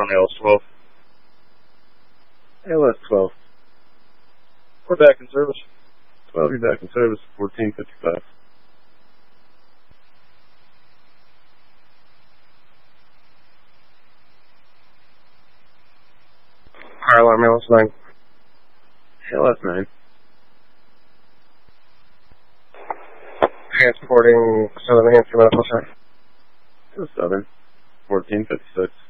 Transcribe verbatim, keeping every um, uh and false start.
alarm, A L S twelve. A L S twelve. We're back in service. twelve, you're back in service, fourteen fifty-five. Fire alarm, A L S nine. A L S nine. Transporting Southern New Hampshire Medical Center. To Southern, fourteen fifty-six.